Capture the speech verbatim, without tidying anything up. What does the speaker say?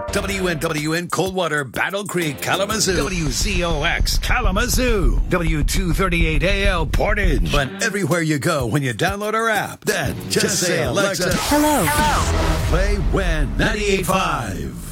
W N W N Coldwater, Battle Creek, Kalamazoo. W Z O X Kalamazoo. W two thirty-eight A L Portage. But everywhere you go when you download our app, then just, just say, Alexa, hello. Hello. Play W E N ninety-eight point five.